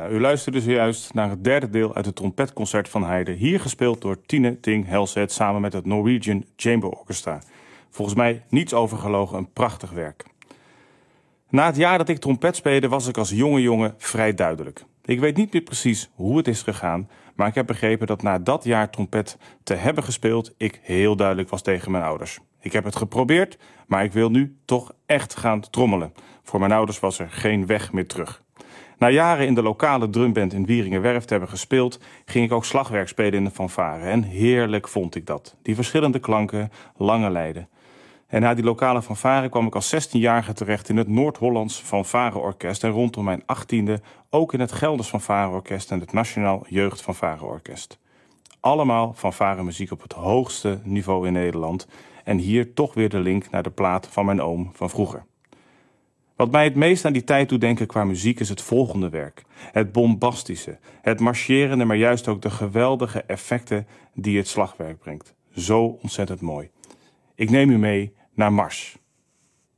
U luisterde zojuist naar het derde deel uit het trompetconcert van Haydn, hier gespeeld door Tine Thing Helseth samen met het Norwegian Chamber Orchestra. Volgens mij niets overgelogen, een prachtig werk. Na het jaar dat ik trompet speelde was ik als jonge jongen vrij duidelijk. Ik weet niet meer precies hoe het is gegaan, maar ik heb begrepen dat na dat jaar trompet te hebben gespeeld ik heel duidelijk was tegen mijn ouders. Ik heb het geprobeerd, maar ik wil nu toch echt gaan trommelen. Voor mijn ouders was er geen weg meer terug. Na jaren in de lokale drumband in Wieringerwerf te hebben gespeeld, ging ik ook slagwerk spelen in de fanfare. En heerlijk vond ik dat. Die verschillende klanken, lange lijden. En na die lokale fanfare kwam ik als 16-jarige terecht in het Noord-Hollands Fanfareorkest. En rondom mijn 18e ook in het Gelders Fanfareorkest en het Nationaal Jeugd Fanfareorkest. Allemaal fanfaremuziek op het hoogste niveau in Nederland. En hier toch weer de link naar de plaat van mijn oom van vroeger. Wat mij het meest aan die tijd doet denken qua muziek is het volgende werk. Het bombastische, het marcherende, maar juist ook de geweldige effecten die het slagwerk brengt. Zo ontzettend mooi. Ik neem u mee naar Mars.